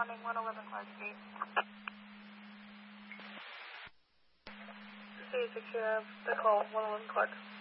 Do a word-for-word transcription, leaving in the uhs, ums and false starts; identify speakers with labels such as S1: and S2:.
S1: responding, one eleven Clark Street. C six, you have the call, one eleven Clark.